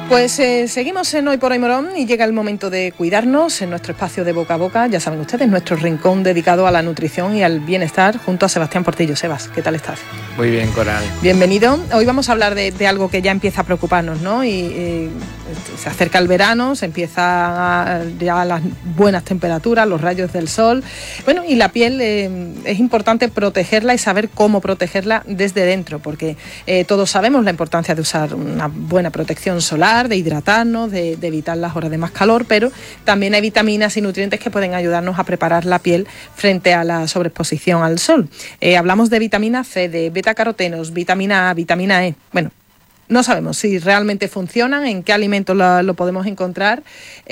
Pues seguimos en Hoy por Hoy Morón y llega el momento de cuidarnos en nuestro espacio de boca a boca. Ya saben ustedes, nuestro rincón dedicado a la nutrición y al bienestar junto a Sebastián Portillo. Sebas, ¿qué tal estás? Muy bien, Coral. Bienvenido. Hoy vamos a hablar de algo que ya empieza a preocuparnos, ¿no? Y se acerca el verano, se empieza ya las buenas temperaturas, los rayos del sol. Bueno, y la piel es importante protegerla y saber cómo protegerla desde dentro, porque todos sabemos la importancia de usar una buena protección solar, de hidratarnos, de evitar las horas de más calor, pero también hay vitaminas y nutrientes que pueden ayudarnos a preparar la piel frente a la sobreexposición al sol. Hablamos de vitamina C, de betacarotenos, vitamina A, vitamina E. Bueno, no sabemos si realmente funcionan, en qué alimentos lo podemos encontrar.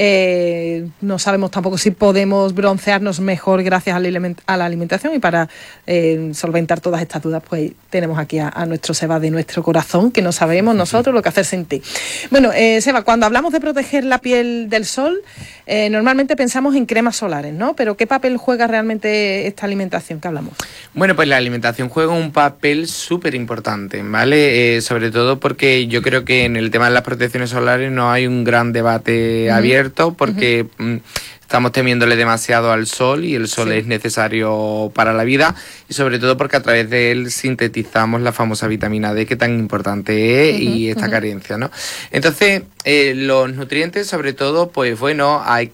No sabemos tampoco si podemos broncearnos mejor gracias a la alimentación. Y para solventar todas estas dudas, pues tenemos aquí a nuestro Seba de nuestro corazón, que no sabemos nosotros lo que hacer sin ti. Bueno, Seba, cuando hablamos de proteger la piel del sol, normalmente pensamos en cremas solares, ¿no? Pero ¿qué papel juega realmente esta alimentación que hablamos? Bueno, pues la alimentación juega un papel súper importante, ¿vale? Sobre todo porque yo creo que en el tema de las protecciones solares no hay un gran debate abierto, porque estamos temiéndole demasiado al sol y el sol es necesario para la vida, y sobre todo porque a través de él sintetizamos la famosa vitamina D, que tan importante es, y esta carencia, ¿no? Entonces, los nutrientes, sobre todo, pues bueno, hay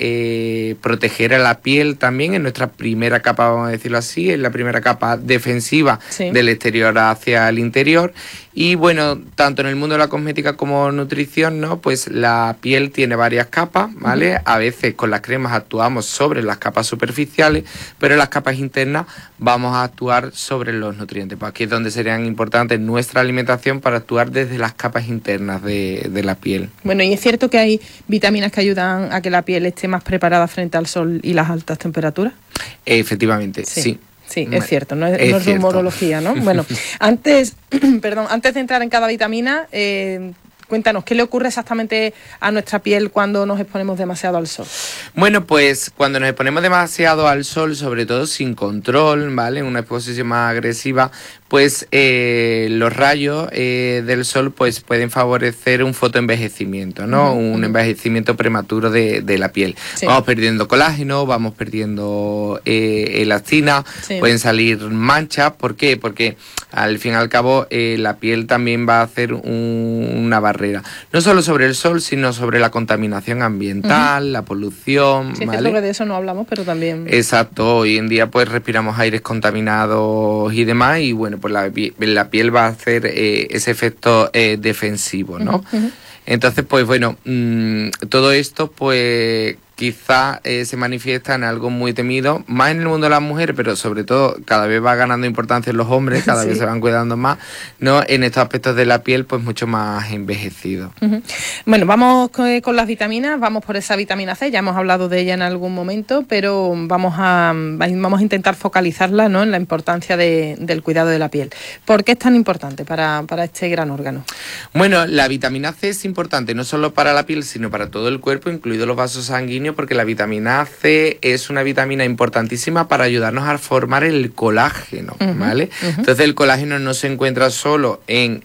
que proteger a la piel también en nuestra primera capa, vamos a decirlo así, en la primera capa defensiva del exterior hacia el interior. Y bueno, tanto en el mundo de la cosmética como nutrición, ¿no? Pues la piel tiene varias capas, ¿vale? A veces con las cremas actuamos sobre las capas superficiales, pero en las capas internas vamos a actuar sobre los nutrientes. Pues aquí es donde serían importantes nuestra alimentación para actuar desde las capas internas de la piel. Bueno, ¿y es cierto que hay vitaminas que ayudan a que la piel esté más preparada frente al sol y las altas temperaturas? Efectivamente, sí. Sí, es cierto, no es rumorología, ¿no? Bueno, antes de entrar en cada vitamina, cuéntanos, ¿qué le ocurre exactamente a nuestra piel cuando nos exponemos demasiado al sol? Bueno, pues cuando nos exponemos demasiado al sol, sobre todo sin control, ¿vale? Una exposición más agresiva, pues los rayos del sol pues pueden favorecer un fotoenvejecimiento, ¿no? Un envejecimiento prematuro de la piel. Vamos perdiendo colágeno, vamos perdiendo elastina, pueden salir manchas. ¿Por qué? Porque al fin y al cabo la piel también va a hacer una barrera, no solo sobre el sol, sino sobre la contaminación ambiental, la polución. Sí, ¿vale? Es cierto que de eso no hablamos, pero también... Exacto, hoy en día pues respiramos aires contaminados y demás, y bueno, pues la piel va a hacer ese efecto defensivo, ¿no? Entonces, pues bueno, todo esto pues quizá se manifiesta en algo muy temido, más en el mundo de las mujeres, pero sobre todo cada vez va ganando importancia en los hombres, cada vez se van cuidando más, ¿no? En estos aspectos de la piel, pues mucho más envejecido. Bueno, vamos con las vitaminas, vamos por esa vitamina C, ya hemos hablado de ella en algún momento, pero vamos a intentar focalizarla, ¿no? En la importancia del cuidado de la piel. ¿Por qué es tan importante para este gran órgano? Bueno, la vitamina C es importante no solo para la piel, sino para todo el cuerpo, incluidos los vasos sanguíneos, porque la vitamina C es una vitamina importantísima para ayudarnos a formar el colágeno, ¿vale? Entonces el colágeno no se encuentra solo en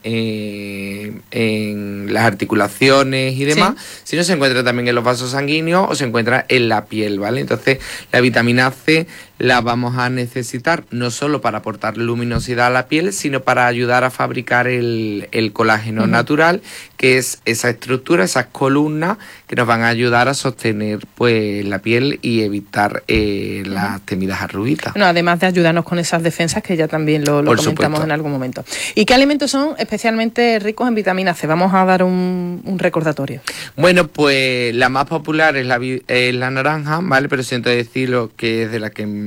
las articulaciones y demás, sino se encuentra también en los vasos sanguíneos o se encuentra en la piel, ¿vale? Entonces la vitamina C la vamos a necesitar no solo para aportar luminosidad a la piel, sino para ayudar a fabricar el colágeno natural, que es esa estructura, esas columnas que nos van a ayudar a sostener pues la piel y evitar las temidas arruguitas. Bueno, además de ayudarnos con esas defensas que ya también lo comentamos en algún momento. ¿Y qué alimentos son especialmente ricos en vitamina C? Vamos a dar un recordatorio. Bueno, pues la más popular es la naranja, ¿vale? Pero siento decirlo que es de la que